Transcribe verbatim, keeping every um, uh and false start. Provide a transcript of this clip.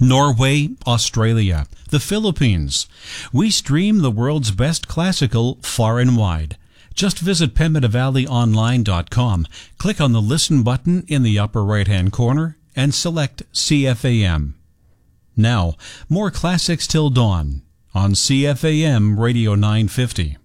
Norway, Australia, the Philippines. We stream the world's best classical far and wide. Just visit pembina valley online dot com, click on the Listen button in the upper right-hand corner, and select C F A M. Now, more classics till dawn on C F A M Radio nine fifty.